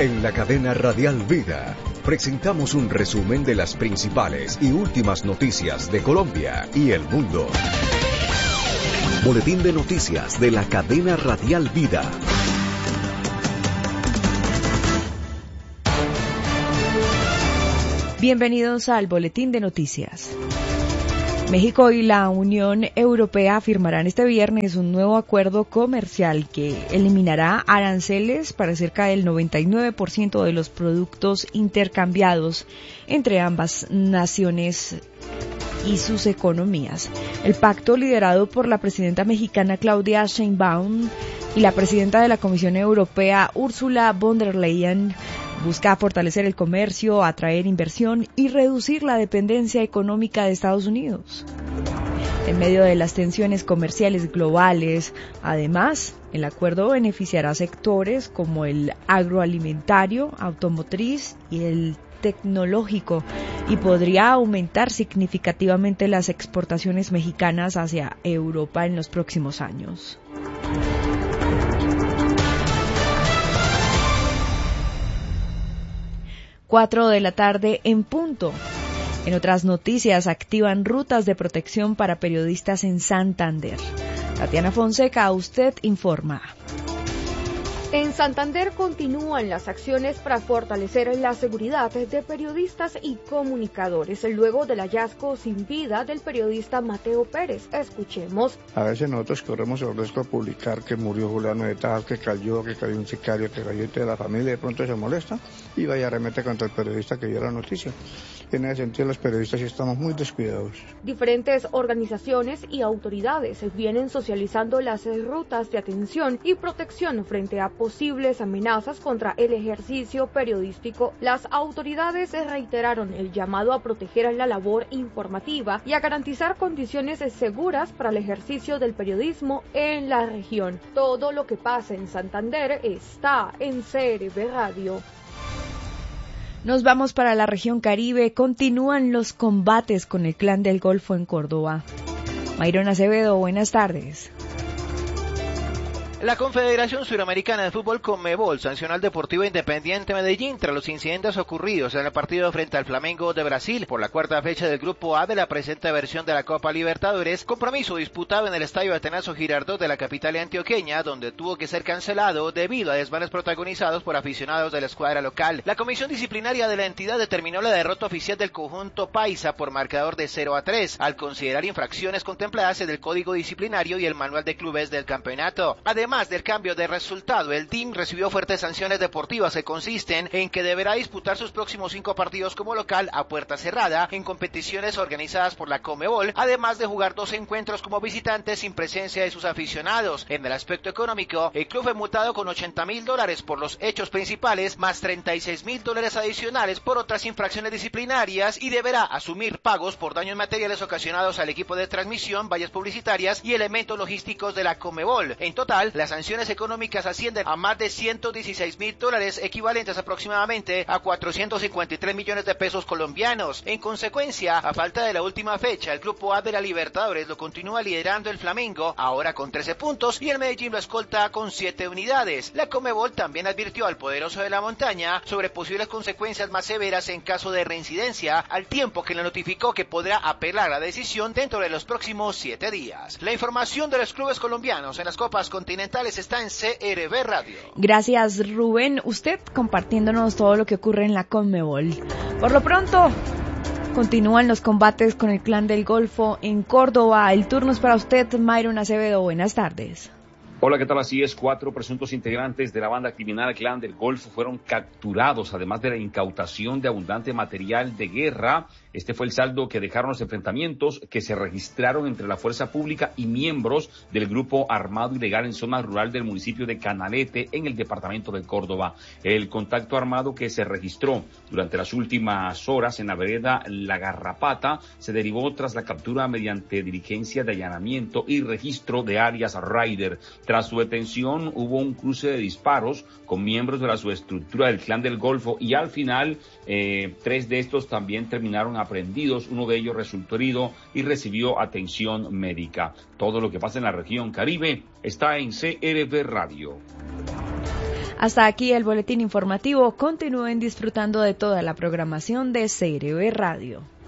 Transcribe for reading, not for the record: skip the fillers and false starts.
En la cadena Radial Vida presentamos un resumen de las principales y últimas noticias de Colombia y el mundo. Boletín de noticias de la cadena Radial Vida. Bienvenidos al Boletín de Noticias. México y la Unión Europea firmarán este viernes un nuevo acuerdo comercial que eliminará aranceles para cerca del 99% de los productos intercambiados entre ambas naciones y sus economías. El pacto, liderado por la presidenta mexicana Claudia Sheinbaum y la presidenta de la Comisión Europea Ursula von der Leyen, busca fortalecer el comercio, atraer inversión y reducir la dependencia económica de Estados Unidos. En medio de las tensiones comerciales globales, además, el acuerdo beneficiará sectores como el agroalimentario, automotriz y el tecnológico y podría aumentar significativamente las exportaciones mexicanas hacia Europa en los próximos años. Cuatro de la tarde en punto. En otras noticias, activan rutas de protección para periodistas en Santander. Tatiana Fonseca, usted informa. En Santander continúan las acciones para fortalecer la seguridad de periodistas y comunicadores luego del hallazgo sin vida del periodista Mateo Pérez. Escuchemos. A veces nosotros corremos el riesgo de publicar que murió Juliano de tal, que cayó un sicario, que cayó de la familia, de pronto se molesta y vaya a remete contra el periodista que dio la noticia. En ese sentido, los periodistas sí estamos muy descuidados. Diferentes organizaciones y autoridades vienen socializando las rutas de atención y protección frente a posibles amenazas contra el ejercicio periodístico. Las autoridades reiteraron el llamado a proteger la labor informativa y a garantizar condiciones seguras para el ejercicio del periodismo en la región. Todo lo que pasa en Santander está en CRB Radio. Nos vamos para la región Caribe. Continúan los combates con el Clan del Golfo en Córdoba. Mayron Acevedo, buenas tardes. La Confederación Suramericana de Fútbol Conmebol sancionó al Deportivo Independiente Medellín tras los incidentes ocurridos en el partido frente al Flamengo de Brasil por la cuarta fecha del Grupo A de la presente versión de la Copa Libertadores, compromiso disputado en el Estadio Atanasio Girardot de la capital antioqueña, donde tuvo que ser cancelado debido a desmanes protagonizados por aficionados de la escuadra local. La comisión disciplinaria de la entidad determinó la derrota oficial del conjunto paisa por marcador de 0-3, al considerar infracciones contempladas en el Código Disciplinario y el Manual de Clubes del campeonato. Además del cambio de resultado, el DIM recibió fuertes sanciones deportivas que consisten en que deberá disputar sus próximos 5 partidos como local a puerta cerrada en competiciones organizadas por la Conmebol, además de jugar 2 encuentros como visitante sin presencia de sus aficionados. En el aspecto económico, el club fue multado con $80,000 por los hechos principales, más $36,000 adicionales por otras infracciones disciplinarias, y deberá asumir pagos por daños materiales ocasionados al equipo de transmisión, vallas publicitarias y elementos logísticos de la Conmebol. En total, las sanciones económicas ascienden a más de $116,000, equivalentes aproximadamente a 453 millones de pesos colombianos. En consecuencia, a falta de la última fecha, el Grupo A de la Libertadores lo continúa liderando el Flamengo, ahora con 13 puntos, y el Medellín lo escolta con 7 unidades. La Conmebol también advirtió al poderoso de la montaña sobre posibles consecuencias más severas en caso de reincidencia, al tiempo que le notificó que podrá apelar la decisión dentro de los próximos 7 días. La información de los clubes colombianos en las copas continentales está en CRB Radio. Gracias, Rubén. Usted compartiéndonos todo lo que ocurre en la Conmebol. Por lo pronto, continúan los combates con el Clan del Golfo en Córdoba. El turno es para usted, Mayron Acevedo. Buenas tardes. Hola, ¿qué tal? Así es, 4 presuntos integrantes de la banda criminal Clan del Golfo fueron capturados, además de la incautación de abundante material de guerra. Este fue el saldo que dejaron los enfrentamientos que se registraron entre la fuerza pública y miembros del grupo armado ilegal en zona rural del municipio de Canalete, en el departamento de Córdoba. El contacto armado que se registró durante las últimas horas en la vereda La Garrapata se derivó tras la captura mediante diligencia de allanamiento y registro de alias Rider. Tras su detención hubo un cruce de disparos con miembros de la subestructura del Clan del Golfo y al final 3 de estos también terminaron aprehendidos. Uno de ellos resultó herido y recibió atención médica. Todo lo que pasa en la región Caribe está en CRB Radio. Hasta aquí el boletín informativo. Continúen disfrutando de toda la programación de CRB Radio.